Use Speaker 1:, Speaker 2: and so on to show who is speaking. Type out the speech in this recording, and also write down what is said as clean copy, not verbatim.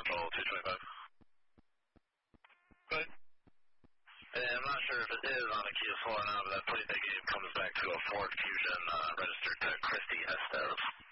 Speaker 1: Control 225.
Speaker 2: Good.
Speaker 1: I'm not sure if it is on a Kia Soul or not, but that plate they gave comes back to a Ford Fusion registered to Christy Estes.